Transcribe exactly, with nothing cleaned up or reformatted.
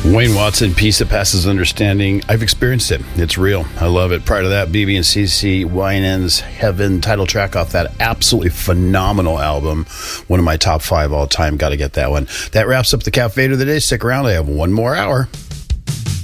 Wayne Watson, Peace That Passes Understanding. I've experienced it. It's real. I love it. Prior to that, B B and C C Winans Heaven, title track off that absolutely phenomenal album. One of my top five all time. Got to get that one. That wraps up the Cafe of the Day. Stick around. I have one more hour.